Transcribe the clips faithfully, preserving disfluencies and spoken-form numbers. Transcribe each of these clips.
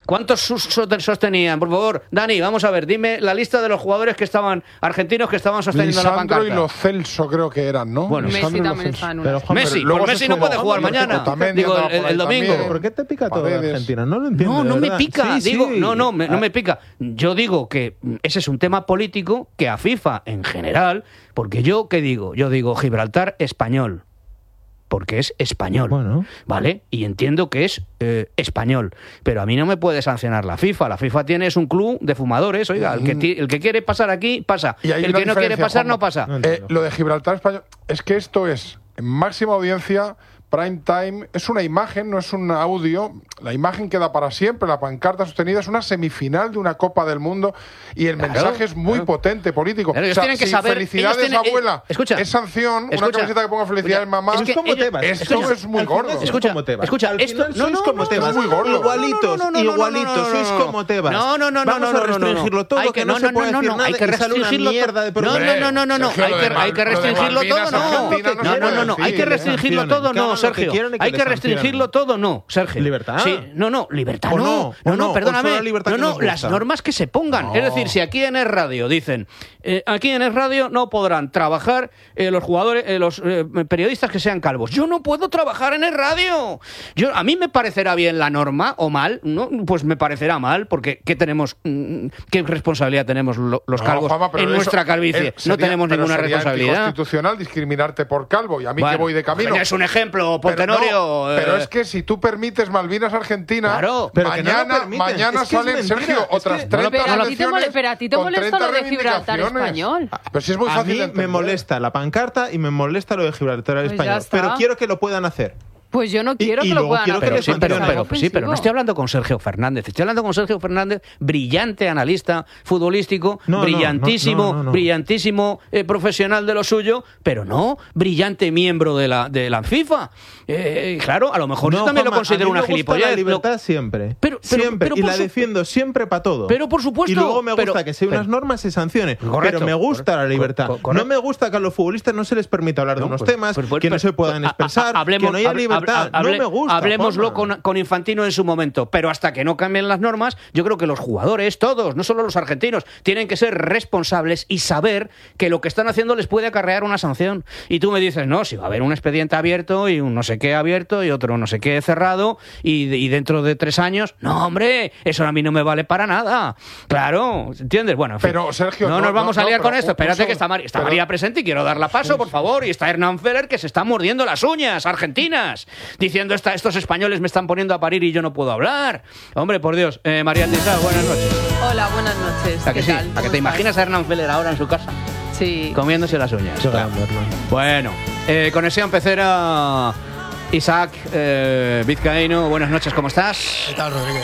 ¿Cuántos sostenían? Por favor, Dani, vamos a ver, dime la lista de los jugadores que estaban argentinos que estaban sosteniendo Lisandro la pancarta. y Lo Celso creo que eran, ¿no? Bueno, Messi también está en una. Pero, Messi, pues Messi no puede jugar mañana. Digo, el, el domingo. ¿Por qué te pica todo de Argentina? No lo entiendo. No, no me verdad. pica. Sí, digo, sí. no, no, me, no me pica. Yo digo que ese es un tema político que a FIFA en general, porque yo, ¿qué digo? Yo digo Gibraltar español. Porque es español, bueno. ¿vale? Y entiendo que es eh, español. Pero a mí no me puede sancionar la FIFA. La FIFA tiene es un club de fumadores. Oiga, el que, el que quiere pasar aquí, pasa. El que no quiere pasar, Juanma. no pasa. No eh, lo de Gibraltar español, es que esto es en máxima audiencia, prime time, es una imagen, no es un audio. La imagen queda para siempre, la pancarta sostenida, es una semifinal de una Copa del Mundo y el claro, mensaje es muy claro. potente político. Claro, ellos o sea, tienen que si saber, felicidades, ellos tienen, abuela, eh, escucha, es sanción, escucha, una camiseta que ponga felicidades, escucha, mamá. es que como ellos, Tebas. Esto Escucha, es muy al gordo. final Escucha, como Tebas. escucha, al esto final no, sois no, como no, Tebas. no, es muy gordo. Igualitos, no, no, no, no, igualitos, no, no, no, sois no. como Tebas. No, no, no, no, Vamos no, a restringirlo todo, hay que no se puede decir nada hay que y sale una restringirlo mierda de todo. No, programa. no, no, no, no, hay que hay que restringirlo todo, no. No, no, no, no, hay que restringirlo todo, no, Sergio. Hay que restringirlo todo, no, Sergio. ¿Libertad? Sí, no, no, libertad ¿O no. no? No, ¿O no, no? perdóname. ¿O solo la libertad No, que no, nos las gusta? normas que se pongan. No. Es decir, si aquí en Es Radio dicen, eh, aquí en Es Radio no podrán trabajar eh, los jugadores, eh, los eh, periodistas que sean calvos. Yo no puedo trabajar en Es Radio. Yo, a mí me parecerá bien la norma o mal, ¿no? Pues me parecerá mal, porque ¿qué tenemos? ¿Qué responsabilidad tenemos lo, los No, calvos Juanma, pero en eso- nuestra calvicie? eh, sería- no tenemos pero ninguna sería responsabilidad. Constitucional discriminarte por calvo y a mí Bueno, que voy de camino. Es un ejemplo, Pero, no, Pontenorio. pero eh, es que si tú permites Malvinas Argentina, Claro, pero que no lo mañana, permiten. mañana Es que es salen, mentira, Sergio, es que- otras no, treinta pero a ti te elecciones mole- pero a ti te con molesta treinta lo de Gibraltar reivindicaciones. español. Pero si es muy A fácil mí de me entender. molesta la pancarta y me molesta lo de Gibraltar Pues ya español. está. Pero quiero que lo puedan hacer. Pues yo no quiero y que lo luego puedan quiero hacer. que Pero sí, les pero, porque pero, es algo sí, pero no ofensivo. estoy hablando con Sergio Fernández. Estoy hablando con Sergio Fernández, brillante analista futbolístico, No, no, brillantísimo, no, no, no, no. brillantísimo eh, profesional de lo suyo, pero no brillante miembro de la, de la FIFA. Eh, claro, a lo mejor yo también Juanma, lo considero a mí una me gusta gilipollez. la libertad Lo- siempre. Pero- pero- siempre. pero y por la su- defiendo siempre para todo. Pero por supuesto. Y luego me gusta pero- que si hay unas pero- normas se sancione. Correcto, pero me gusta correcto, la libertad. co- correcto. No me gusta que a los futbolistas no se les permita hablar de No, unos pues- temas, pues- pues- que no pues- se puedan a- a- expresar, hablemos- que no haya hable- libertad. hable- no me gusta. Hablemoslo Juanma. con, con Infantino en su momento, pero hasta que no cambien las normas, yo creo que los jugadores, todos, no solo los argentinos, tienen que ser responsables y saber que lo que están haciendo les puede acarrear una sanción. Y tú me dices, no, si va a haber un expediente abierto y un no sé qué abierto y otro no sé qué cerrado y, y dentro de tres años, no, hombre, eso a mí no me vale para nada. Claro, ¿entiendes? Bueno, en fin, Pero, Sergio, no, no, nos vamos no, a liar no, con pero esto. un- Espérate un que está, segundo. Mari- está Pero- María presente y quiero darla paso, por favor. Y está Hernán Feller que se está mordiendo las uñas, argentinas, diciendo esta, estos españoles me están poniendo a parir y yo no puedo hablar. Hombre, por Dios. Eh, María Tizá, buenas noches. Hola, buenas noches. ¿A que ¿Qué sí? tal? ¿A que ¿Cómo te estás? imaginas a Hernán Feller ahora en su casa? Sí. Comiéndose las uñas. Qué Claro. grande, hermano. Bueno, eh, conexión pecera. Isaac eh, Vizcaíno, buenas noches, ¿cómo estás? ¿Qué tal, Rodríguez?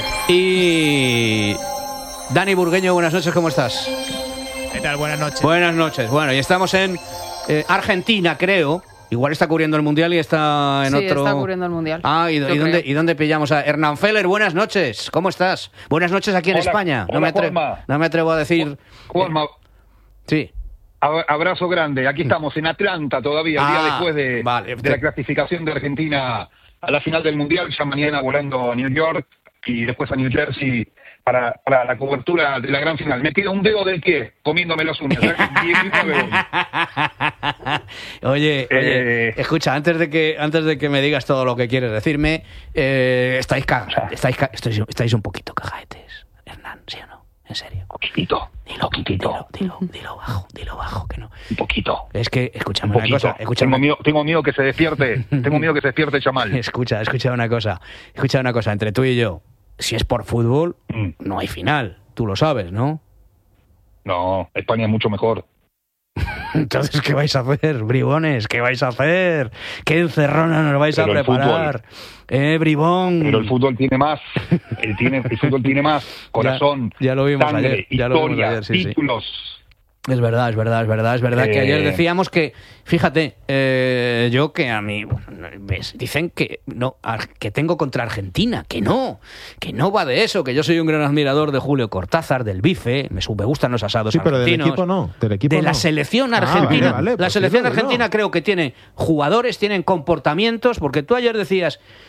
Y Dani Burgueño, buenas noches, ¿cómo estás? ¿Qué tal? Buenas noches. Buenas noches. Bueno, y estamos en eh, Argentina, creo. Igual está cubriendo el Mundial y está en Sí, otro... está cubriendo el Mundial. Ah, ¿y, Yo y dónde, creo. ¿y dónde pillamos a Hernán Feller? Buenas noches, ¿cómo estás? Buenas noches aquí en Hola, España. No, hola, me atre- Juanma. no me atrevo a decir... Juanma, Sí. ab- abrazo grande. Aquí estamos en Atlanta todavía, el Ah, día después de, vale. de la clasificación de Argentina a la final del Mundial, ya mañana volando a New York y después a New Jersey para, para la cobertura de la gran final. Me queda un dedo del pie comiéndome las uñas. diecinueve voy. Oye, oye, Eh. escucha, antes de que antes de que me digas todo lo que quieres decirme, eh, estáis, ca- estáis, ca- estáis, estáis un poquito cajaetes, Hernán, ¿sí o no? En serio. Poquitito, Dilo, poquitito, dilo, dilo, dilo bajo, dilo bajo, que no. un poquito. Es que, escúchame Un una poquito. cosa, escúchame. Tengo miedo, tengo miedo que se despierte. Tengo miedo que se despierte Chamal. Escucha, escucha una cosa, escucha una cosa, entre tú y yo, si es por fútbol, Mm. no hay final, tú lo sabes, ¿no? No, España es mucho mejor. Entonces, ¿qué vais a hacer, bribones? ¿Qué vais a hacer? ¿Qué encerrona nos vais Pero a el preparar? Eh, bribón. Pero el fútbol tiene más. El, tiene, el fútbol tiene más. Corazón, Ya- ya lo vimos sangre, ayer, ya lo vimos historia, ayer, sí, sí. títulos. Es verdad, es verdad, es verdad, es verdad que Eh. ayer decíamos que, fíjate, eh, yo que a mí, bueno, ves, dicen que no, ar- que tengo contra Argentina, que no, que no va de eso, que yo soy un gran admirador de Julio Cortázar, del bife, me, su- me gustan los asados Sí, pero del argentinos. equipo no, del equipo de la no. selección Ah, argentina. vale, vale, la pues selección sí, no, argentina no. creo que tiene jugadores, tienen comportamientos, porque tú ayer decías,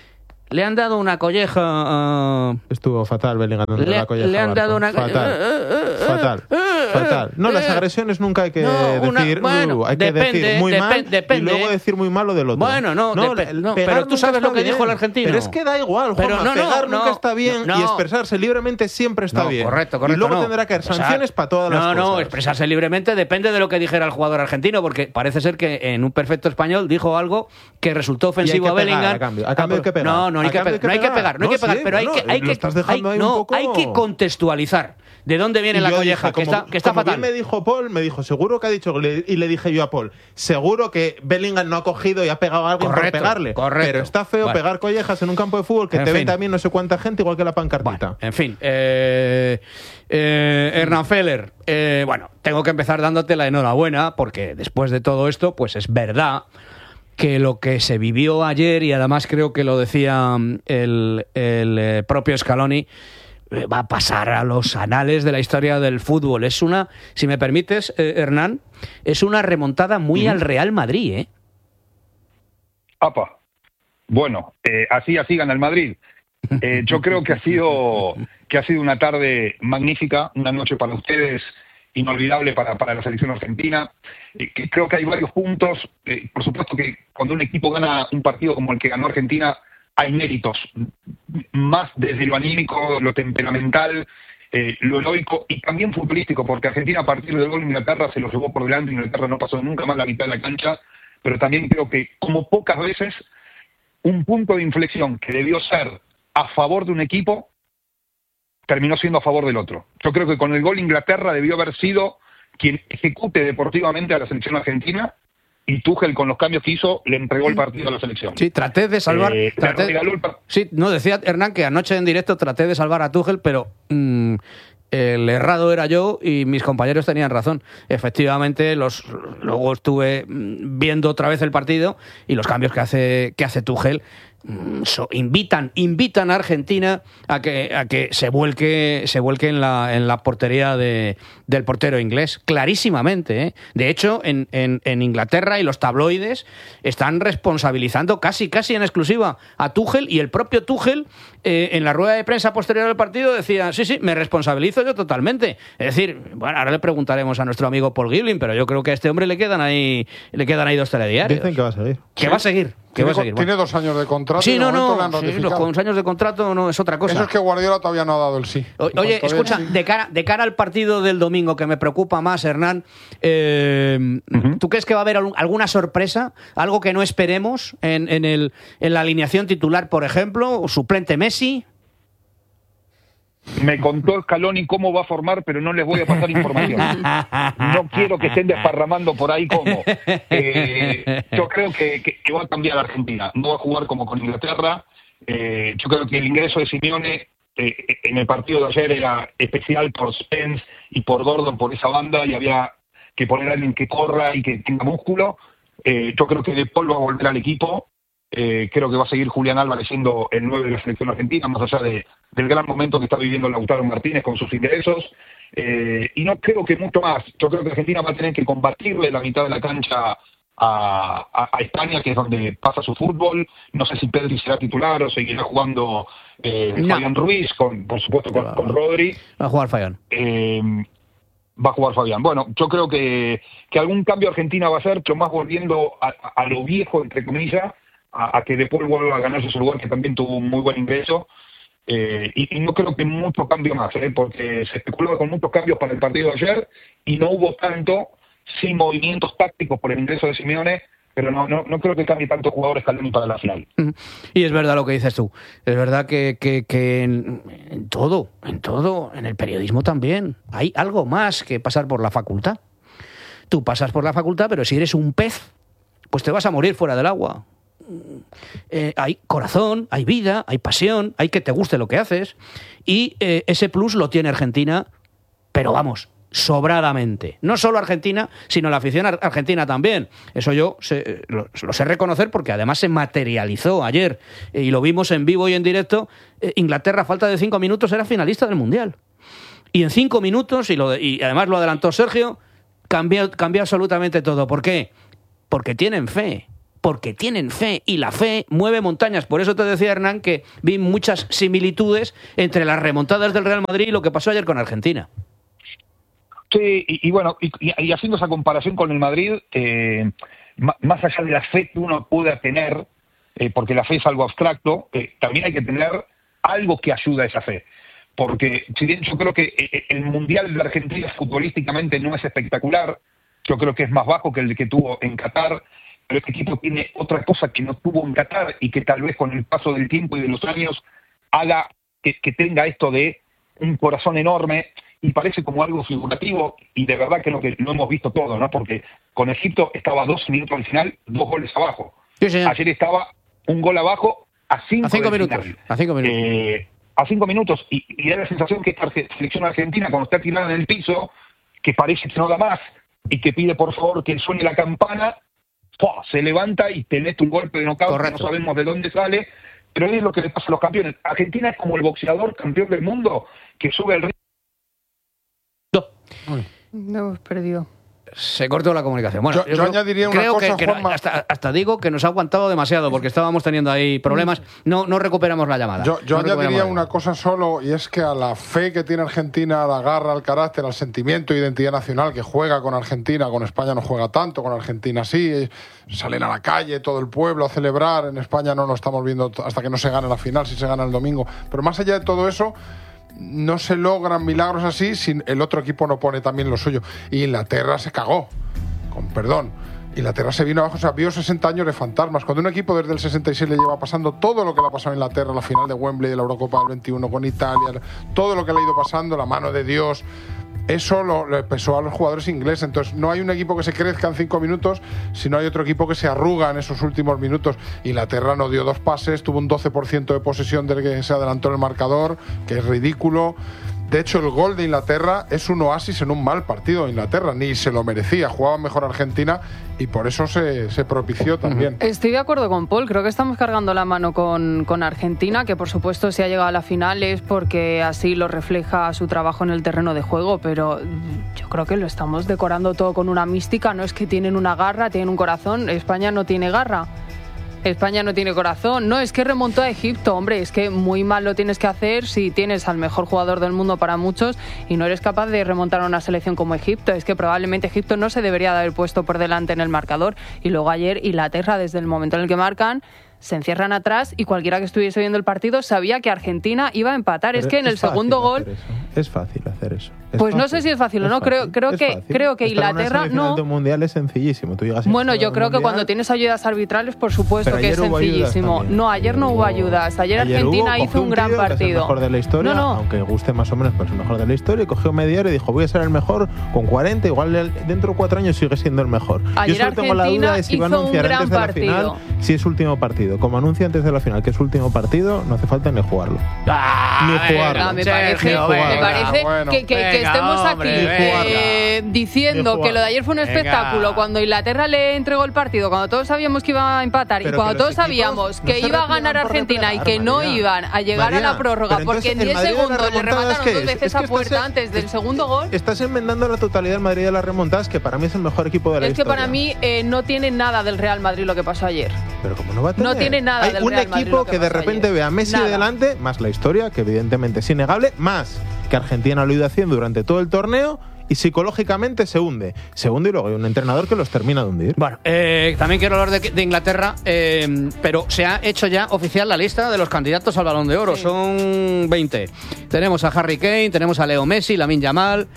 le han dado una colleja a... Estuvo fatal Bellingham dándole Le, la colleja le a han Barco. dado una... Fatal. Eh, eh, eh, Fatal. eh, Fatal. No, las eh. agresiones nunca hay que No, una- decir... bueno, uh, hay que depende, decir muy depe- mal depende. y luego decir muy mal lo del otro. Bueno, no, depe- el no, pegar pero tú nunca sabes lo está que dijo bien. el argentino. Pero es que da igual, Pero Juanma, no, no, pegar no, nunca está bien no. y expresarse libremente siempre está No, bien. correcto, correcto. Y luego no. tendrá que haber Expresar- sanciones para todas las no, cosas. No, no, expresarse libremente depende de lo que dijera el jugador argentino, porque parece ser que en un perfecto español dijo algo que resultó ofensivo Y hay que a pegar, Bellingham. a cambio- a cambio hay que pegar. No, no hay A que, cambio pe- hay que no hay que pegar. pegar, no hay No, que pegar, sí, pero hay bueno, que, hay lo que, estás dejando hay- ahí un no, poco- hay que contextualizar de dónde viene Y la yo colleja, dije, que como- está, que está como fatal. bien me dijo Paul, me dijo, seguro que ha dicho, y le dije yo a Paul, seguro que Bellingham no ha cogido y ha pegado a alguien Correcto, por pegarle. correcto. Pero está feo Bueno. pegar collejas en un campo de fútbol que En te fin. ve también no sé cuánta gente, igual que la pancartita. Bueno, en fin, eh, eh, Hernán Feller, eh, bueno, tengo que empezar dándote la enhorabuena porque después de todo esto, pues es verdad que lo que se vivió ayer, y además creo que lo decía mm, el, el eh, propio Scaloni, eh, va a pasar a los anales de la historia del fútbol. Es una, si me permites, eh, Hernán, es una remontada muy al Real Madrid, ¿eh? Apa. Bueno, eh, así así gana el Madrid. Eh, yo creo que ha sido que ha sido una tarde magnífica, una noche para ustedes inolvidable para, para la selección argentina. Eh, que creo que hay varios puntos. Eh, por supuesto que cuando un equipo gana un partido como el que ganó Argentina, hay méritos, más desde lo anímico, lo temperamental, eh, lo heroico y también futbolístico, porque Argentina a partir del gol de Inglaterra se lo llevó por delante, Inglaterra no pasó nunca más la mitad de la cancha, pero también creo que como pocas veces un punto de inflexión que debió ser a favor de un equipo terminó siendo a favor del otro. Yo creo que con el gol Inglaterra debió haber sido quien ejecute deportivamente a la selección argentina, y Tuchel con los cambios que hizo le entregó el partido a la selección. Sí, traté de salvar. Eh, le traté- regaló el par- sí, no, decía Hernán que anoche en directo traté de salvar a Tuchel, pero mm, el errado era yo y mis compañeros tenían razón. Efectivamente, los luego estuve mm, viendo otra vez el partido y los cambios que hace, que hace Tuchel mm, so- invitan, invitan a Argentina a que, a que se vuelque, se vuelque en la, en la portería de, del portero inglés, clarísimamente, ¿eh? De hecho, en, en, en Inglaterra y los tabloides están responsabilizando casi, casi en exclusiva a Tuchel, y el propio Tuchel eh, en la rueda de prensa posterior al partido decía, sí, sí, me responsabilizo yo totalmente. Es decir, bueno, ahora le preguntaremos a nuestro amigo Paul Gibling, pero yo creo que a este hombre le quedan ahí, le quedan ahí dos telediarios. Dicen que va a seguir. Que va a seguir, que va Tiene, a seguir. tiene Bueno. dos años de contrato y Sí, de no, momento le no, han sí, los notificado. con años de contrato no es otra cosa. Eso es que Guardiola todavía no ha dado el sí. O- En Oye, cuanto escucha, él sí- de cara, de cara al partido del domingo, que me preocupa más, Hernán, eh, Ujú. ¿tú crees que va a haber algún- alguna sorpresa? ¿Algo que no esperemos en, en, el, en la alineación titular, por ejemplo? ¿O suplente Messi? Me contó Scaloni cómo va a formar, pero no les voy a pasar información. No quiero que estén desparramando por ahí cómo. Eh, yo creo que, que- que va a cambiar Argentina. No va a jugar como con Inglaterra. Eh, yo creo que el ingreso de Simeone eh, en el partido de ayer era especial por Spence y por Gordon, por esa banda, y había que poner a alguien que corra y que tenga músculo. Eh, yo creo que De Paul va a volver al equipo. Eh, creo que va a seguir Julián Álvarez siendo el nueve de la selección argentina, más allá de, del gran momento que está viviendo Lautaro Martínez con sus ingresos. Eh, y no creo que mucho más. Yo creo que Argentina va a tener que combatirle la mitad de la cancha a, a, a España, que es donde pasa su fútbol. No sé si Pedri será titular o seguirá jugando eh, No. Fabián Ruiz, con, por supuesto con, con Rodri. Va a jugar Fayón. Eh, va a jugar Fabián. Bueno, yo creo que, que algún cambio Argentina va a hacer, pero más volviendo a, a, a lo viejo, entre comillas, a, a que De Paul vuelva a ganarse su lugar, que también tuvo un muy buen ingreso. Eh, y, y no creo que mucho cambio más, ¿eh? Porque se especulaba con muchos cambios para el partido de ayer y no hubo tanto, sin movimientos tácticos por el ingreso de Simeone, pero no, no, no creo que cambie tantos jugadores Scaloni para la final. Y es verdad lo que dices tú. Es verdad que, que, que en, en todo, en todo, en el periodismo también, hay algo más que pasar por la facultad. Tú pasas por la facultad, pero si eres un pez, pues te vas a morir fuera del agua. Eh, hay corazón, hay vida, hay pasión, hay que te guste lo que haces, y eh, ese plus lo tiene Argentina, pero vamos, sobradamente. No solo Argentina, sino la afición ar- argentina también. Eso yo sé- lo, lo sé reconocer porque además se materializó ayer, eh, y lo vimos en vivo y en directo. eh, Inglaterra, a falta de cinco minutos, era finalista del Mundial. Y en cinco minutos, y, lo de- y además lo adelantó Sergio, cambió, cambió absolutamente todo. ¿Por qué? Porque tienen fe. porque tienen fe y la fe mueve montañas. Por eso te decía, Hernán, que vi muchas similitudes entre las remontadas del Real Madrid y lo que pasó ayer con Argentina. Sí, y, y bueno, y, y haciendo esa comparación con el Madrid, eh, más allá de la fe que uno pueda tener, eh, porque la fe es algo abstracto, eh, también hay que tener algo que ayude a esa fe. Porque si bien yo creo que el Mundial de Argentina futbolísticamente no es espectacular, yo creo que es más bajo que el que tuvo en Qatar, pero este equipo tiene otra cosa que no tuvo en Qatar y que tal vez con el paso del tiempo y de los años haga que, que tenga esto de un corazón enorme, y parece como algo figurativo, y de verdad creo que lo hemos visto todo, ¿no? Porque con Egipto estaba a dos minutos al final, dos goles abajo. Sí, señor. Ayer estaba un gol abajo a cinco, a cinco del minutos. final. A cinco minutos. Eh, a cinco minutos, y, y da la sensación que esta selección argentina, cuando está tirada en el piso, que parece que no da más, y que pide por favor que suene la campana, ¡pua!, se levanta y te mete un golpe de nocaut que no sabemos de dónde sale, pero es lo que le pasa a los campeones. Argentina es como el boxeador campeón del mundo que sube el ring. No hemos perdido. Se cortó la comunicación. Bueno, yo, yo creo, añadiría una creo cosa, que, que Juanma. hasta, hasta digo que nos ha aguantado demasiado porque estábamos teniendo ahí problemas. No, no recuperamos la llamada. Yo, yo no añadiría una cosa solo, y es que a la fe que tiene Argentina, a la garra, al carácter, al sentimiento e identidad nacional que juega con Argentina, con España no juega tanto, con Argentina sí, salen a la calle todo el pueblo a celebrar. En España no lo estamos viendo hasta que no se gane la final, si se gana el domingo. Pero más allá de todo eso, no se logran milagros así si el otro equipo no pone también lo suyo. Y Inglaterra se cagó, con perdón. Inglaterra se vino abajo, o sea, vio sesenta años de fantasmas. Cuando un equipo desde el sesenta y seis le lleva pasando todo lo que le ha pasado a Inglaterra, la final de Wembley, de la Eurocopa del veintiuno con Italia, todo lo que le ha ido pasando, la mano de Dios, eso lo, le pesó a los jugadores ingleses. Entonces no hay un equipo que se crezca en cinco minutos, sino hay otro equipo que se arruga en esos últimos minutos. Inglaterra no dio dos pases, tuvo un doce por ciento de posesión del que se adelantó en el marcador, que es ridículo. De hecho, el gol de Inglaterra es un oasis en un mal partido de Inglaterra. Ni se lo merecía, jugaba mejor Argentina y por eso se, se propició también. Estoy de acuerdo con Paul, creo que estamos cargando la mano con, con Argentina, que por supuesto si ha llegado a la final es porque así lo refleja su trabajo en el terreno de juego, pero yo creo que lo estamos decorando todo con una mística. No es que tienen una garra, tienen un corazón. España no tiene garra. España no tiene corazón. No, es que remontó a Egipto. Hombre, es que muy mal lo tienes que hacer si tienes al mejor jugador del mundo para muchos y no eres capaz de remontar a una selección como Egipto. Es que probablemente Egipto no se debería de haber puesto por delante en el marcador. Y luego ayer Inglaterra, desde el momento en el que marcan, se encierran atrás y cualquiera que estuviese viendo el partido sabía que Argentina iba a empatar. Pero es que en el segundo gol... Es fácil hacer eso. Es pues fácil. no sé si es fácil o no. Creo, creo es que fácil. creo que Estar Inglaterra en una no. de un mundial es sencillísimo. Tú llegas Bueno, yo al creo que mundial, cuando tienes ayudas arbitrales, por supuesto pero que es ayer hubo ayudas sencillísimo. también. No, ayer no hubo ayudas. Ayer, Ayer Argentina hubo, hizo un gran tío, que es el partido. mejor de la historia, No, no. aunque guste más o menos, pues el mejor de la historia, y cogió media hora y dijo, voy a ser el mejor con cuarenta, igual el- dentro de cuatro años sigue siendo el mejor. Ayer yo solo tengo la Argentina duda de si va a hizo un anunciar gran antes de la partido. final si es último partido. Como anuncia antes de la final que es último partido, no hace falta ni jugarlo. Ah, Ni venga, jugarlo. Ah, me Sergio, parece, venga. me parece bueno. que, que- que Venga, estemos hombre, aquí venga. eh, diciendo Ni jugar. que lo de ayer fue un Venga. espectáculo cuando Inglaterra le entregó el partido, cuando todos sabíamos que iba a empatar Pero y cuando que los todos sabíamos equipos que no se iba a repliegan ganar por Argentina y replegar, que no María. iban a llegar María, a la prórroga, pero porque entonces en el diez Madrid de las segundos le remontadas, remataron ¿qué dos es? veces Es que a estás puerta en- antes del segundo gol. Estás enmendando la totalidad del Madrid de las remontadas, que para mí es el mejor equipo de la Es que historia. para mí eh, no tiene nada del Real Madrid lo que pasó ayer. Pero como no va a tener. No tiene nada Hay del un Real Madrid equipo lo que que de pasó repente ayer. ve a Messi Nada. delante, más la historia, que evidentemente es innegable, más que Argentina lo ha ido haciendo durante todo el torneo, y psicológicamente se hunde. Se hunde y luego hay un entrenador que los termina de hundir. Bueno, eh, también quiero hablar de, de Inglaterra, eh, pero se ha hecho ya oficial la lista de los candidatos al Balón de Oro. Sí. Son veinte. Tenemos a Harry Kane, tenemos a Leo Messi, Lamine Yamal,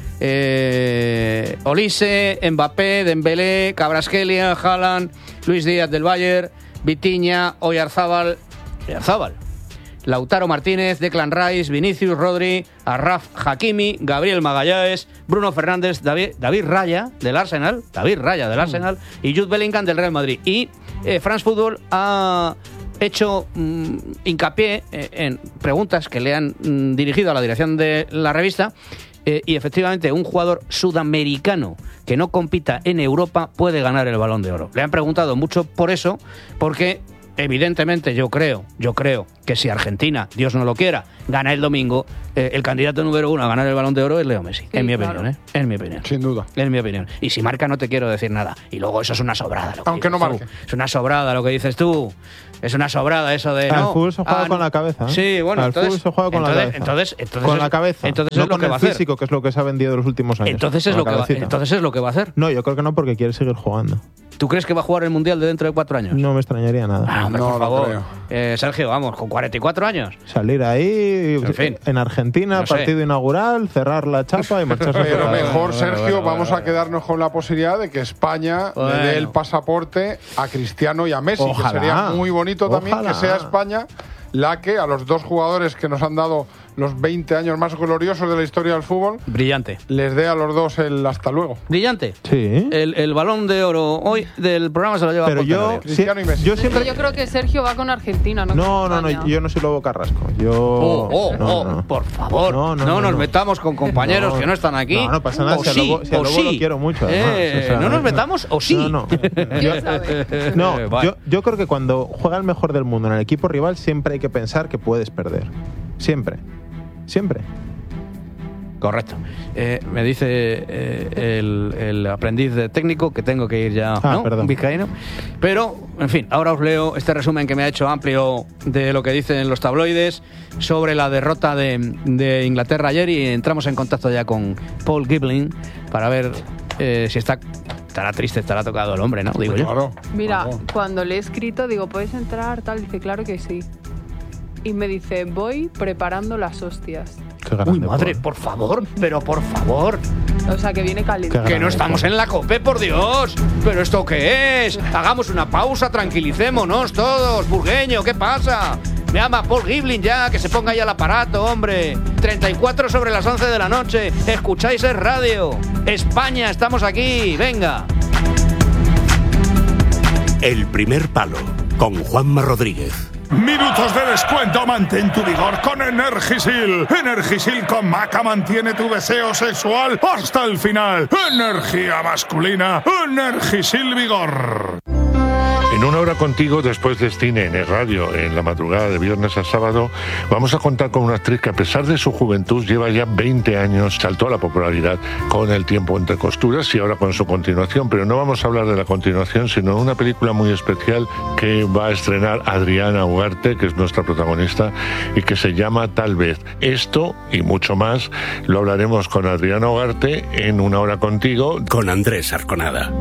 eh, Olise, Mbappé, Dembélé, Kvaratskhelia, Haaland, Luis Díaz del Bayern, Vitinha, Oyarzábal, Oyarzábal, Lautaro Martínez, Declan Rice, Vinicius, Rodri, Achraf Hakimi, Gabriel Magallanes, Bruno Fernández, David, David Raya del Arsenal, David Raya del Arsenal y Jude Bellingham del Real Madrid. Y eh, France Football ha hecho mm, hincapié eh, en preguntas que le han mm, dirigido a la dirección de la revista. Eh, y efectivamente, un jugador sudamericano que no compita en Europa puede ganar el Balón de Oro. Le han preguntado mucho por eso, porque evidentemente yo creo, yo creo que si Argentina, Dios no lo quiera, gana el domingo, eh, el candidato número uno a ganar el Balón de Oro es Leo Messi, sí, en mi claro. opinión, ¿eh? En mi opinión. Sin duda. En mi opinión. Y si marca no te quiero decir nada. Y luego eso es una sobrada. Lo que Aunque no marque. Tú. Es una sobrada lo que dices tú. Es una sobrada eso de... Al no, fútbol se juega ah, con la cabeza. ¿eh? Sí, bueno, Al entonces... fútbol se juega con entonces, la cabeza. Entonces, entonces con es, la cabeza. Entonces no es lo con que el va a hacer. físico, que es lo que se ha vendido los últimos años. Entonces es, lo que va, entonces es lo que va a hacer. No, yo creo que no, porque quiere seguir jugando. ¿Tú crees que va a jugar el Mundial de dentro de cuatro años? No me extrañaría nada. Ah, hombre, no, por favor. creo. Eh, Sergio, vamos, con cuarenta y cuatro años. Salir ahí, en, fin, en Argentina, no sé. partido inaugural, cerrar la chapa y marcharse. Pero a mejor, bueno, Sergio, bueno, vamos bueno, a quedarnos con la posibilidad de que España bueno. le dé el pasaporte a Cristiano y a Messi, Ojalá. que sería muy bonito Ojalá. también que sea España la que a los dos jugadores que nos han dado los veinte años más gloriosos de la historia del fútbol, brillante, les dé a los dos el hasta luego. Brillante. Sí. El, el Balón de Oro hoy del programa se lo lleva Pero por yo, Cristiano y Messi. yo siempre... Yo creo que Sergio va con Argentina, ¿no? No, con no, no, España. yo no soy Lobo Carrasco. Yo... Oh, oh, no, oh, no. por favor, no, No, no, no nos no. metamos con compañeros No, que no están aquí. no, no pasa nada, O si al sí, Lobo- si al o Lobo sí. lo quiero mucho, además, Eh, o sea, no nos no. metamos o sí. No, no. ¿Quién sabe? No, Eh, vale. yo, yo creo que cuando juega el mejor del mundo en el equipo rival siempre hay que pensar que puedes perder. Siempre. Siempre. Correcto. Eh, me dice eh, el, el aprendiz de técnico que tengo que ir ya, Ah, ¿no? perdón. Vizcaíno. Pero, en fin, ahora os leo este resumen que me ha hecho amplio de lo que dicen los tabloides sobre la derrota de, de Inglaterra ayer y entramos en contacto ya con Paul Gibling para ver eh, si está... Estará triste, estará tocado el hombre, ¿no? Digo yo. Claro. Mira, Claro. cuando le he escrito, digo, ¿puedes entrar? Tal, dice, claro que sí. Y me dice, voy preparando las hostias. Qué grande, Uy, madre, Paul. por favor, pero por favor. O sea, que viene caliente. Qué Que grande, no estamos Paul. en la COPE, por Dios. ¿Pero esto qué es? Hagamos una pausa, tranquilicémonos todos. Burgueño, ¿qué pasa? Me llama Paul Gibling ya, que se ponga ya el aparato, hombre. treinta y cuatro sobre las once de la noche. Escucháis el radio. España, estamos aquí. Venga. El primer palo, con Juanma Rodríguez. Minutos de descuento, mantén tu vigor con Energisil. Energisil con maca mantiene tu deseo sexual hasta el final. Energía masculina, Energisil Vigor. En una hora contigo, después de Cine en el radio, en la madrugada de viernes a sábado, vamos a contar con una actriz que a pesar de su juventud lleva ya veinte años, saltó a la popularidad con El tiempo entre costuras y ahora con su continuación, pero no vamos a hablar de la continuación, sino de una película muy especial que va a estrenar Adriana Ugarte, que es nuestra protagonista, y que se llama Tal vez. Esto y mucho más lo hablaremos con Adriana Ugarte en Una hora contigo, con Andrés Arconada.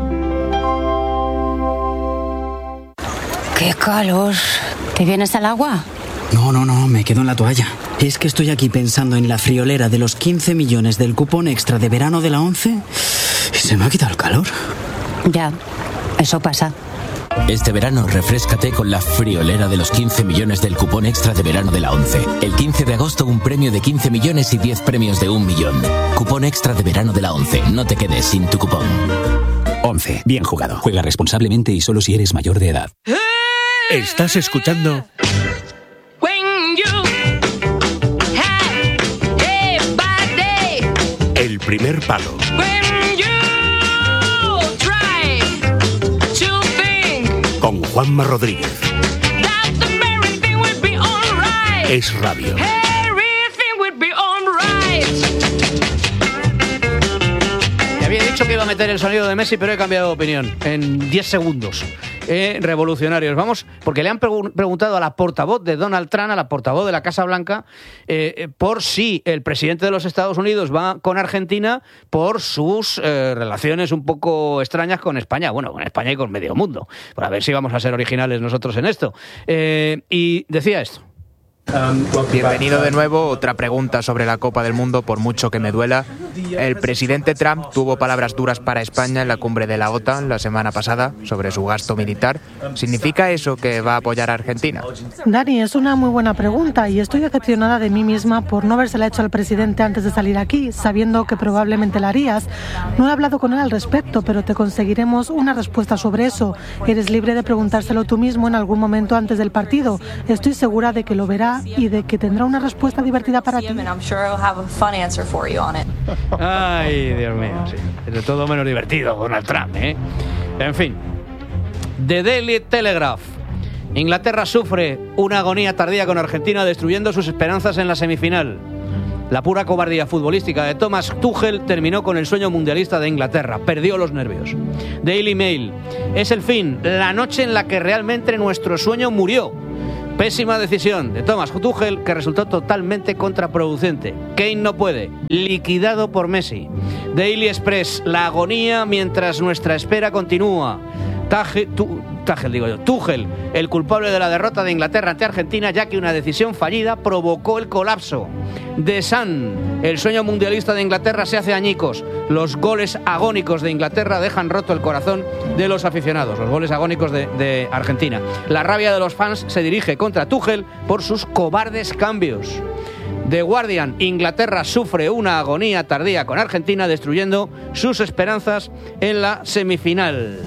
¡Qué calor! ¿Te vienes al agua? No, no, no, me quedo en la toalla. Es que estoy aquí pensando en la friolera de los quince millones del cupón extra de verano de la ONCE y se me ha quitado el calor. Ya, eso pasa. Este verano refréscate con la friolera de los quince millones del cupón extra de verano de la ONCE. El quince de agosto un premio de quince millones y diez premios de un millón. Cupón extra de verano de la ONCE. No te quedes sin tu cupón. ONCE. Bien jugado. Juega responsablemente y solo si eres mayor de edad. Estás escuchando El primer palo. Con Juanma Rodríguez. Es radio. Te había dicho que iba a meter el sonido de Messi, pero he cambiado de opinión en diez segundos. Eh, revolucionarios. Vamos, porque le han pregu- preguntado a la portavoz de Donald Trump, a la portavoz de la Casa Blanca, eh, eh, por si el presidente de los Estados Unidos va con Argentina por sus eh, relaciones un poco extrañas con España. Bueno, con España y con medio mundo. Por a ver si vamos a ser originales nosotros en esto. Eh, y decía esto. Bienvenido de nuevo. Otra pregunta sobre la Copa del Mundo, por mucho que me duela. El presidente Trump tuvo palabras duras para España en la cumbre de la OTAN la semana pasada sobre su gasto militar. ¿Significa eso que va a apoyar a Argentina? Dani, es una muy buena pregunta y estoy decepcionada de mí misma por no habérsela hecho al presidente antes de salir aquí, sabiendo que probablemente la harías. No he hablado con él al respecto, pero te conseguiremos una respuesta sobre eso. Eres libre de preguntárselo tú mismo en algún momento antes del partido. Estoy segura de que lo verá y de que tendrá una respuesta divertida para ti. Ay, Dios mío, sí. Es de todo menos divertido Donald Trump, ¿eh? En fin. The Daily Telegraph Inglaterra sufre una agonía tardía con Argentina, destruyendo sus esperanzas en la semifinal. La pura cobardía futbolística de Thomas Tuchel terminó con el sueño mundialista de Inglaterra. Perdió los nervios. Daily Mail. Es el fin, la noche en la que realmente nuestro sueño murió. Pésima decisión de Thomas Tuchel, que resultó totalmente contraproducente. Kane no puede. Liquidado por Messi. Daily Express. La agonía mientras nuestra espera continúa. Tage, tu, Tuchel, digo yo, Tuchel, el culpable de la derrota de Inglaterra ante Argentina, ya que una decisión fallida provocó el colapso. The Sun, el sueño mundialista de Inglaterra se hace añicos. Los goles agónicos de Inglaterra dejan roto el corazón de los aficionados. Los goles agónicos de, de Argentina. La rabia de los fans se dirige contra Tuchel por sus cobardes cambios. The Guardian, Inglaterra sufre una agonía tardía con Argentina, destruyendo sus esperanzas en la semifinal.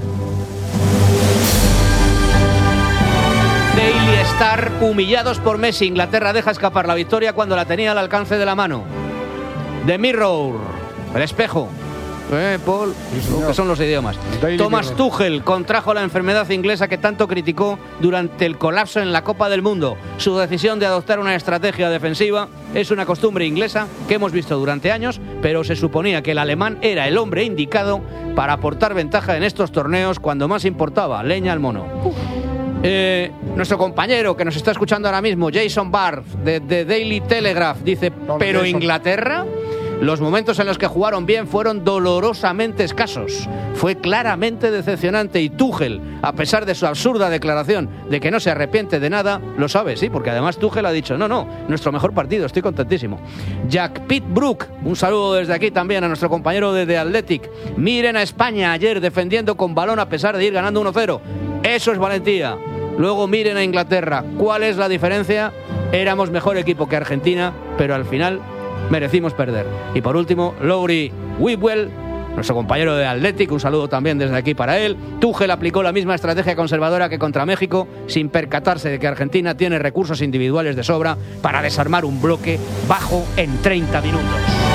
Daily Star, humillados por Messi, Inglaterra deja escapar la victoria cuando la tenía al alcance de la mano. The Mirror, el espejo. Eh, Paul, lo que son los idiomas. Daily Thomas Mirror. Tuchel contrajo la enfermedad inglesa que tanto criticó durante el colapso en la Copa del Mundo. Su decisión de adoptar una estrategia defensiva es una costumbre inglesa que hemos visto durante años, pero se suponía que el alemán era el hombre indicado para aportar ventaja en estos torneos cuando más importaba. Leña al mono. Eh, nuestro compañero que nos está escuchando ahora mismo, Jason Barth, de, de Daily Telegraph, dice, no, ¿pero Jason. Inglaterra? Los momentos en los que jugaron bien fueron dolorosamente escasos. Fue claramente decepcionante y Tuchel, a pesar de su absurda declaración de que no se arrepiente de nada, lo sabe, sí, porque además Tuchel ha dicho, no, no, nuestro mejor partido, estoy contentísimo. Jack Pitbrook, un saludo desde aquí también a nuestro compañero de The Athletic. Miren a España ayer defendiendo con balón a pesar de ir ganando uno cero. Eso es valentía. Luego miren a Inglaterra. ¿Cuál es la diferencia? Éramos mejor equipo que Argentina, pero al final merecimos perder. Y por último, Lowry Whitwell, nuestro compañero de Athletic, un saludo también desde aquí para él. Tuchel aplicó la misma estrategia conservadora que contra México, sin percatarse de que Argentina tiene recursos individuales de sobra para desarmar un bloque bajo en treinta minutos.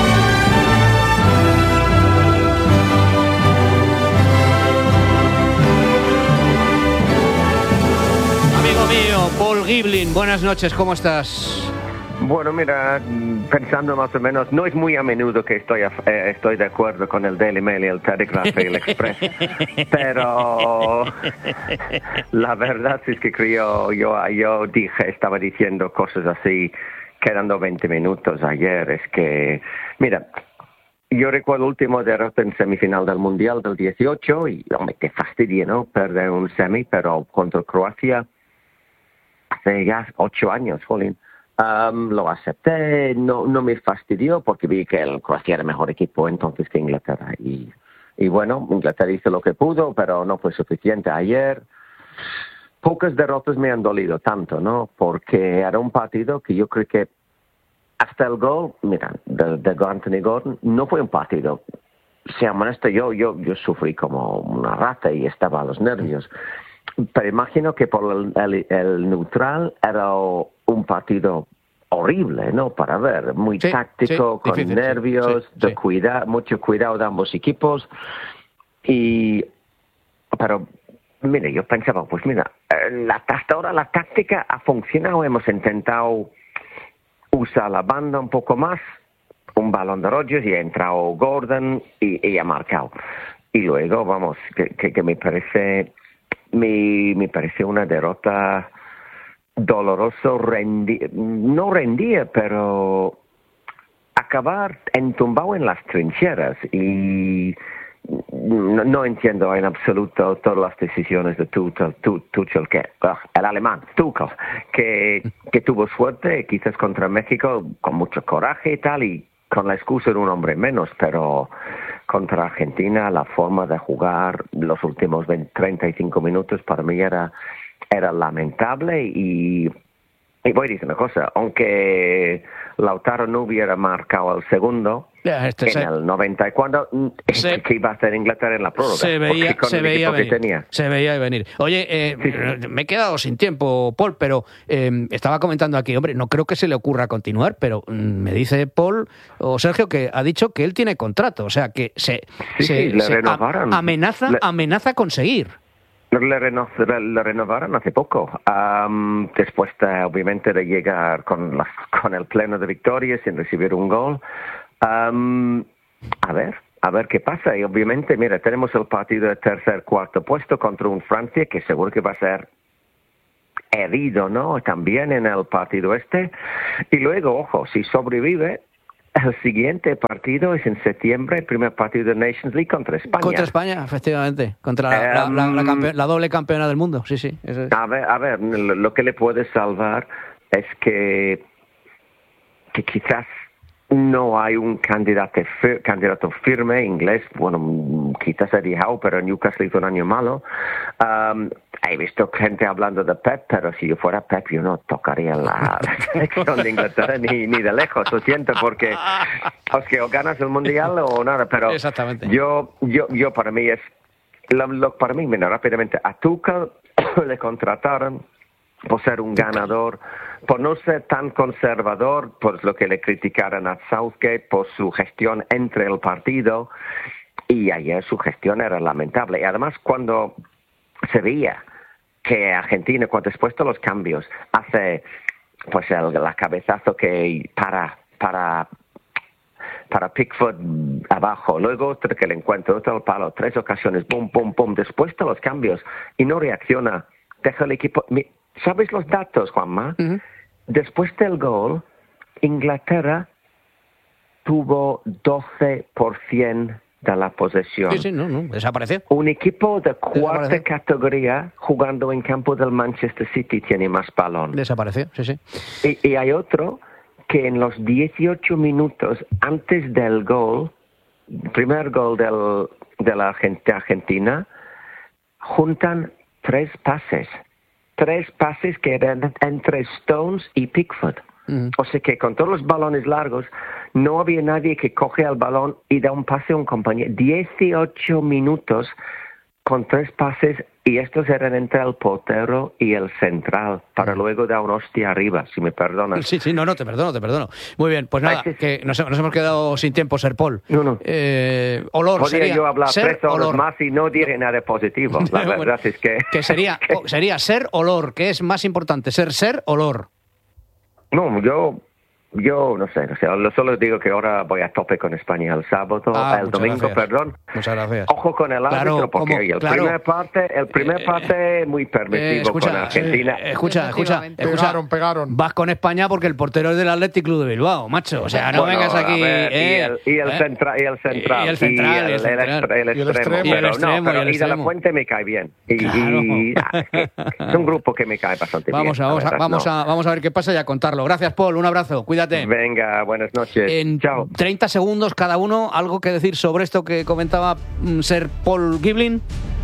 Mío, Paul Giblin, buenas noches, ¿cómo estás? Bueno, mira, pensando más o menos, no es muy a menudo que estoy, a, eh, estoy de acuerdo con el Daily Mail, el Telegraph y el Express, pero la verdad es que creo, yo, yo dije, estaba diciendo cosas así, quedando veinte minutos ayer, es que, mira, yo recuerdo el último derrota en semifinal del Mundial del dieciocho y, hombre, te fastidia, ¿no?, perder un semi, pero contra Croacia hace ya ocho años, jolín. Um, lo acepté, no, no me fastidió porque vi que el Croacia era mejor equipo entonces que Inglaterra. Y, y bueno, Inglaterra hizo lo que pudo, pero no fue suficiente. Ayer, pocas derrotas me han dolido tanto, ¿no? Porque era un partido que yo creo que hasta el gol, mira, de, de Anthony Gordon, no fue un partido. Sea honesto, yo, yo, yo sufrí como una rata y estaba a los nervios. Pero imagino que por el, el, el neutral era un partido horrible, ¿no? Para ver, muy sí, táctico, sí, con difícil, nervios, sí, de sí. Cuida, mucho cuidado de ambos equipos. Y, pero, mire, yo pensaba, pues mira, la, hasta ahora la táctica ha funcionado, hemos intentado usar la banda un poco más, un balón de Rodgers y ha entrado Gordon y, y ha marcado. Y luego, vamos, que, que, que me parece... Me, me pareció una derrota dolorosa, rendi, no rendía, pero acabar entumbado en las trincheras. Y no, no entiendo en absoluto todas las decisiones de Tuchel, Tuchel que, el alemán, Tuchel, que, que tuvo suerte, quizás contra México, con mucho coraje y tal, y con la excusa de un hombre menos, pero contra Argentina la forma de jugar los últimos veinte, treinta y cinco minutos para mí era, era lamentable y, y voy a decir una cosa, aunque Lautaro no hubiera marcado el segundo este en se, el noventa y cuatro, se, que iba a hacer Inglaterra en la prórroga. Se veía, se veía venir. Tenía. Se veía venir. Oye, eh, sí, sí. me he quedado sin tiempo, Paul, pero eh, estaba comentando aquí, hombre, no creo que se le ocurra continuar, pero mm, me dice Paul o Sergio que ha dicho que él tiene contrato, o sea, que se, sí, se, sí, le se renovaron. A, amenaza, le... amenaza conseguir. Le, reno, le renovaron hace poco, um, después de, obviamente de llegar con, la, con el pleno de victorias sin recibir un gol. Um, a ver, a ver qué pasa. Y obviamente, mira, tenemos el partido de tercer, cuarto puesto contra un Francia que seguro que va a ser herido, ¿no? También en el partido este. Y luego, ojo, si sobrevive, el siguiente partido es en septiembre, el primer partido de Nations League contra España. Contra España, efectivamente. Contra la, um, la, la, la, campe- la doble campeona del mundo, sí, sí. Eso es. A ver, a ver, lo que le puede salvar es que, que quizás no hay un candidato, fir- candidato firme inglés. Bueno, quizás Eddie Howe, pero Newcastle hizo un año malo. Um, he visto gente hablando de Pep, pero si yo fuera Pep yo no tocaría la selección de Inglaterra ni, ni de lejos, lo siento, porque o, que o ganas el Mundial o nada, pero exactamente. yo yo yo para mí es lo, lo, para mí, mira, rápidamente, a Tuchel le contrataron por ser un ganador, por no ser tan conservador, por lo que le criticaron a Southgate, por su gestión entre el partido, y ayer su gestión era lamentable. Y además cuando se veía que Argentina, cuando después de los cambios, hace pues el la cabezazo que para para para Pickford abajo, luego otro que le encuentra, otro al palo, tres ocasiones, pum, pum, pum, después de los cambios, y no reacciona, deja el equipo. ¿Sabes los datos, Juanma? Uh-huh. Después del gol, Inglaterra tuvo doce por ciento de la posesión. Sí, sí, no, no, desapareció. Un equipo de cuarta categoría jugando en campo del Manchester City tiene más balón. Desapareció, sí, sí. Y, y hay otro que en los dieciocho minutos antes del gol, primer gol del, de la Argentina, juntan tres pases. Tres pases que eran entre Stones y Pickford. Uh-huh. O sea que con todos los balones largos, no había nadie que coge el balón y da un pase a un compañero. dieciocho minutos con tres pases, y estos eran entre el portero y el central, para uh-huh. luego dar una hostia arriba, si me perdonas. Sí, sí, no, no, te perdono, te perdono. Muy bien, pues nada, que nos, nos hemos quedado sin tiempo, Ser Paul. No, no. Eh, olor, Podría sería yo hablar ser, tres horas olor. más y no diré nada positivo. La verdad bueno, es que... Que sería, sería ser, olor, que es más importante, ser, ser, olor. No, yo... Yo no sé, o sea, solo digo que ahora voy a tope con España el sábado, ah, el domingo, gracias. perdón. Muchas gracias. Ojo con el árbitro, claro, porque como, el claro. primer parte, el primer parte muy permisivo eh, escucha, con Argentina. Eh, escucha, escucha, escucha, pegaron, pegaron. Vas con España porque el portero es del Athletic Club de Bilbao, macho. O sea, no bueno, vengas aquí. Ver, eh, y el, y el eh, central, y el central, y el central, y el, y el, central. el, el, el, y el extremo, extremo, pero y el extremo, no, pero y el y de la extremo. Fuente me cae bien. Y, claro. y ah, es, que es un grupo que me cae bastante vamos bien. A, vamos, verdad, a, vamos, no. a, vamos a ver qué pasa y a contarlo. Gracias, Paul. Un abrazo. Cuídate. Venga, buenas noches. En Chao. treinta segundos cada uno, algo que decir sobre esto que comentaba mm, Ser Paul Giblin.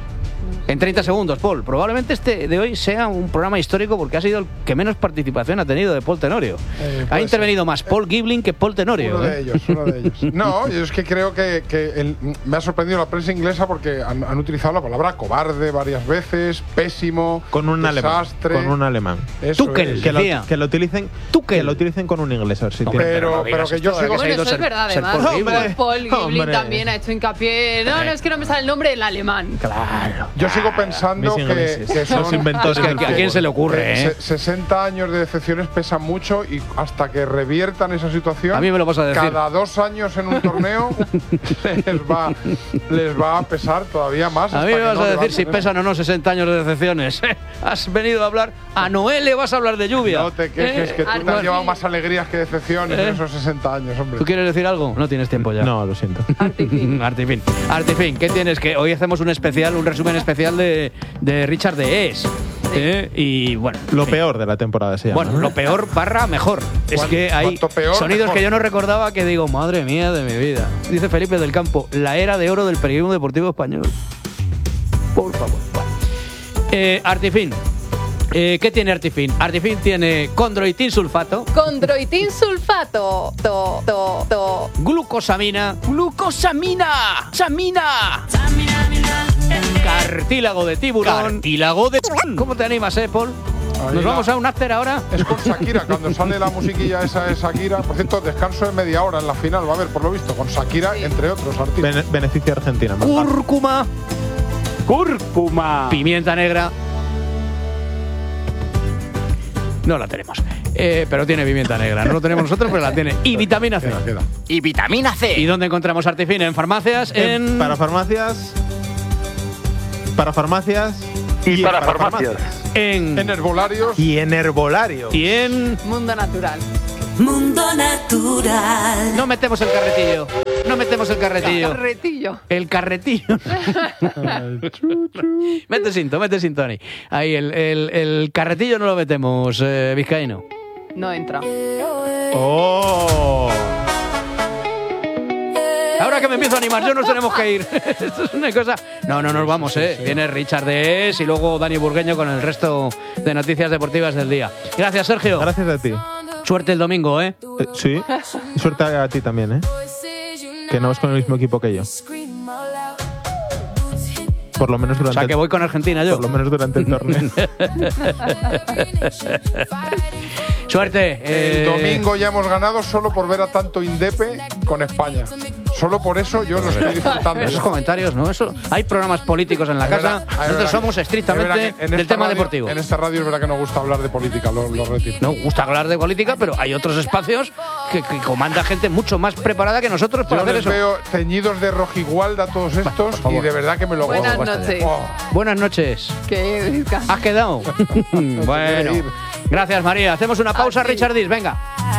En treinta segundos, Paul. Probablemente este de hoy sea un programa histórico porque ha sido el que menos participación ha tenido de Paul Tenorio. Eh, ha intervenido ser. más Paul Giblin que Paul Tenorio. Uno ¿eh? de ellos, uno de ellos. No, yo es que creo que, que el, me ha sorprendido la prensa inglesa porque han, han utilizado la palabra cobarde varias veces, pésimo, con un desastre. alemán. Con un alemán. Tuchel, que, lo, que lo utilicen, Tuchel. que lo utilicen con un inglés. A ver si no, tiene. pero, no pero que yo sigo. Bueno, eso es verdad, además. Paul Paul, Paul Giblin Hombre. también ha hecho hincapié. No, no, es que no me sale el nombre del alemán. Claro. Yo sigo pensando que, que son los inventores. Es que, ¿a quién se le ocurre? eh, Eh? sesenta años de decepciones pesan mucho y hasta que reviertan esa situación, a mí me lo vas a decir. cada dos años en un torneo les, va, les va a pesar todavía más. A mí me vas no a decir si levanten pesan o no sesenta años de decepciones. Has venido a hablar. A Noel le vas a hablar de lluvia. No te quejes, ¿Eh? que tú te has llevado más alegrías que decepciones ¿Eh? en esos sesenta años, hombre. ¿Tú quieres decir algo? No tienes tiempo ya. No, lo siento. Artifin. Artifin. Artifin, ¿qué tienes? Que hoy hacemos un especial, un resumen especial de, de Richard de Es. ¿Eh? Y bueno. Lo peor de la temporada se llama. Bueno, lo peor barra mejor. Es que hay peor, sonidos mejor. que yo no recordaba que digo, madre mía de mi vida. Dice Felipe del Campo, la era de oro del periodismo deportivo español. Por favor. Bueno. Eh, Artifin. Eh, ¿Qué tiene Artifin? Artifin tiene condroitin sulfato. Condroitin sulfato. To, to, to. Glucosamina. Glucosamina. Samina. Cartílago de tiburón. Cartílago de... ¿Cómo te animas, eh, Paul? Ahí ¿Nos la- vamos a un after ahora? Es con Shakira, cuando sale la musiquilla esa de Shakira. Por cierto, descanso de media hora en la final, va a haber, por lo visto, con Shakira, entre otros artistas. Bene- beneficio a Argentina. más. Cúrcuma. Cúrcuma. Pimienta negra. No la tenemos. Eh, pero tiene pimienta negra. No lo tenemos nosotros, pero la tiene. Y vitamina C. Queda, queda. Y vitamina C. ¿Y dónde encontramos Artifine? En farmacias, en... en para farmacias. Para farmacias. Y, y para, para farmacias. farmacias. En... En herbolarios. Y en herbolarios. Y en... Mundo natural. Mundo natural. No metemos el carretillo. No metemos el carretillo. Carretillo. El carretillo. Mete cinto, mete cintoni. Ahí, el, el, el carretillo no lo metemos, eh, vizcaíno. No entra. ¡Oh! Ahora que me empiezo a animar, yo nos tenemos que ir. Esto es una cosa... No, no nos vamos, ¿eh? Viene Richard de Es y luego Dani Burgueño con el resto de noticias deportivas del día. Gracias, Sergio. Gracias a ti. Suerte el domingo, ¿eh? eh sí. Y suerte a ti también, ¿eh? Que no vas con el mismo equipo que yo. Por lo menos durante... O sea, que voy con Argentina yo. Por lo menos durante el torneo. Suerte. El eh... domingo ya hemos ganado solo por ver a tanto Indepe con España. Solo por eso yo lo estoy disfrutando. Esos comentarios, ¿no? Eso, hay programas políticos en la Es casa. verdad, es Nosotros verdad somos que- estrictamente es verdad que en del esta tema radio- deportivo. En esta radio es verdad que no gusta hablar de política, lo, lo retiro. No gusta hablar de política, pero hay otros espacios que, que comanda gente mucho más preparada que nosotros para Yo hacer les eso. veo teñidos de rojigualda todos estos y de verdad que me lo Buenas gozo. noches. Oh. Buenas noches. Que descanse. ¿Has quedado? Bueno. Gracias, María. Hacemos una pausa, Richard Dis. Venga.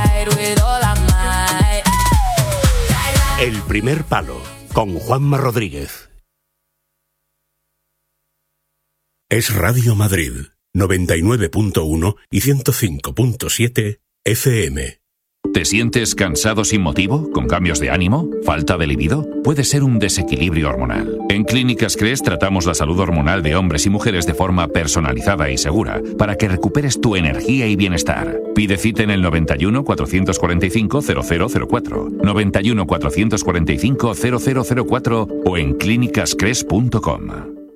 El primer palo con Juanma Rodríguez. Es Radio Madrid, noventa y nueve punto uno y ciento cinco punto siete F M. ¿Te sientes cansado sin motivo? ¿Con cambios de ánimo? ¿Falta de libido? Puede ser un desequilibrio hormonal. En Clínicas Cres tratamos la salud hormonal de hombres y mujeres de forma personalizada y segura para que recuperes tu energía y bienestar. Pide cita en el noventa y uno, cuatrocientos cuarenta y cinco, cero cero cero cuatro, noventa y uno, cuatrocientos cuarenta y cinco, cero cero cero cuatro o en clínicas cres punto com.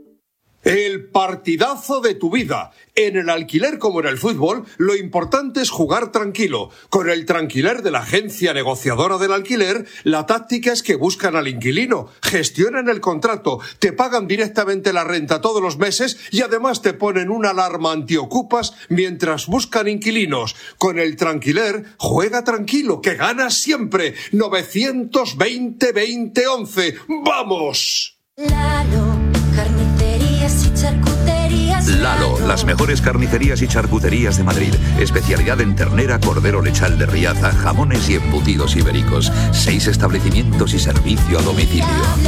El partidazo de tu vida. En el alquiler como en el fútbol, lo importante es jugar tranquilo. Con el Tranquiler de la agencia negociadora del alquiler, la táctica es que buscan al inquilino, gestionan el contrato, te pagan directamente la renta todos los meses y además te ponen una alarma antiocupas mientras buscan inquilinos. Con el Tranquiler, juega tranquilo, que ganas siempre. novecientos veinte, veinte, once. ¡Vamos! Lalo, carnicerías y charcuterías. Lalo, las mejores carnicerías y charcuterías de Madrid. Especialidad en ternera, cordero lechal de Riaza, jamones y embutidos ibéricos. Seis establecimientos y servicio a domicilio.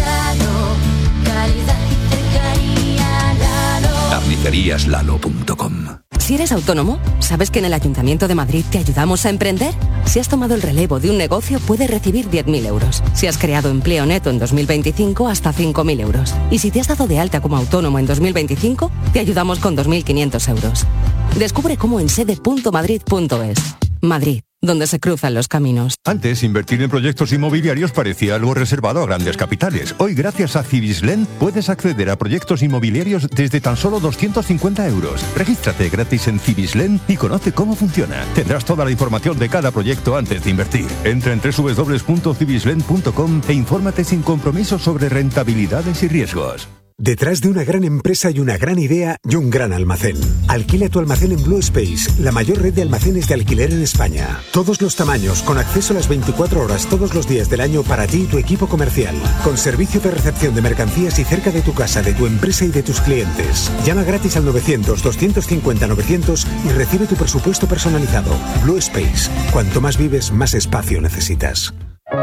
Lalo, calidad y cercanía. Lalo. carnicerías lalo punto com. Si eres autónomo, ¿sabes que en el Ayuntamiento de Madrid te ayudamos a emprender? Si has tomado el relevo de un negocio, puedes recibir diez mil euros. Si has creado empleo neto en dos mil veinticinco, hasta cinco mil euros. Y si te has dado de alta como autónomo en dos mil veinticinco, te ayudamos con dos mil quinientos euros. Descubre cómo en sede punto madrid punto es. Madrid, donde se cruzan los caminos. Antes, invertir en proyectos inmobiliarios parecía algo reservado a grandes capitales. Hoy, gracias a Civislend, puedes acceder a proyectos inmobiliarios desde tan solo doscientos cincuenta euros. Regístrate gratis en Civislend y conoce cómo funciona. Tendrás toda la información de cada proyecto antes de invertir. Entra en doble u doble u doble u punto civislend punto com e infórmate sin compromiso sobre rentabilidades y riesgos. Detrás de una gran empresa y una gran idea y un gran almacén. Alquila tu almacén en Blue Space, la mayor red de almacenes de alquiler en España. Todos los tamaños, con acceso a las veinticuatro horas todos los días del año para ti y tu equipo comercial. Con servicio de recepción de mercancías y cerca de tu casa, de tu empresa y de tus clientes. Llama gratis al novecientos, doscientos cincuenta, novecientos y recibe tu presupuesto personalizado. Blue Space. Cuanto más vives, más espacio necesitas.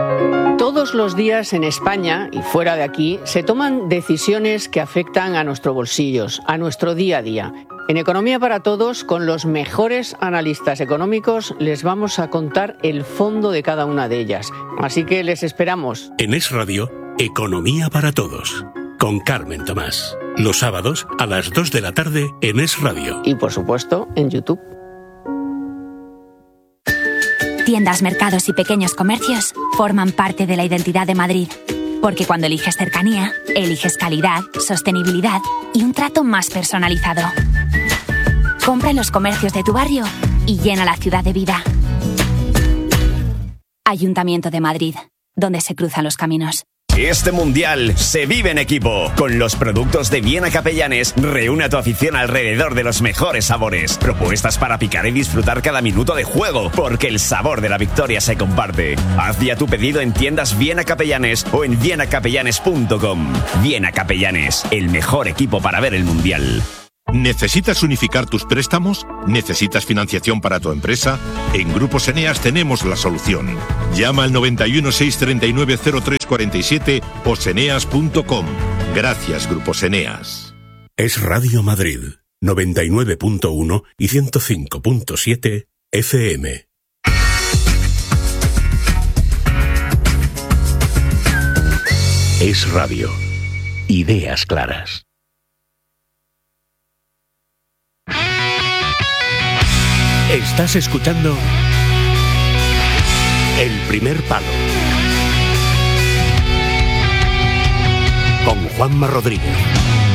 Todos los días en España y fuera de aquí se toman decisiones que afectan a nuestros bolsillos, a nuestro día a día. En Economía para Todos, con los mejores analistas económicos, les vamos a contar el fondo de cada una de ellas. Así que les esperamos. En Es Radio, Economía para Todos, con Carmen Tomás. Los sábados a las dos de la tarde en Es Radio. Y por supuesto, en YouTube. Tiendas, mercados y pequeños comercios forman parte de la identidad de Madrid. Porque cuando eliges cercanía, eliges calidad, sostenibilidad y un trato más personalizado. Compra en los comercios de tu barrio y llena la ciudad de vida. Ayuntamiento de Madrid, donde se cruzan los caminos. Este mundial se vive en equipo. Con los productos de Viena Capellanes, reúne a tu afición alrededor de los mejores sabores. Propuestas para picar y disfrutar cada minuto de juego, porque el sabor de la victoria se comparte. Haz ya tu pedido en tiendas Viena Capellanes o en viena capellanes punto com. Viena Capellanes, el mejor equipo para ver el mundial. ¿Necesitas unificar tus préstamos? ¿Necesitas financiación para tu empresa? En Grupos Eneas tenemos la solución. Llama al noventa y uno, seiscientos treinta y nueve, cero tres cuarenta y siete o seneas punto com. Gracias, Grupos Eneas. Es Radio Madrid, noventa y nueve punto uno y ciento cinco punto siete F M. Es Radio. Ideas claras. Estás escuchando El Primer Palo con Juanma Rodríguez.